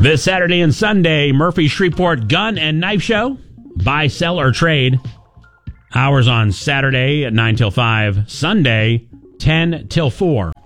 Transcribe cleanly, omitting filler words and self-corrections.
This Saturday and Sunday, Murphy Shreveport Gun and Knife Show. Buy, sell, or trade. Hours on Saturday at 9 till 5. Sunday, 10 till 4.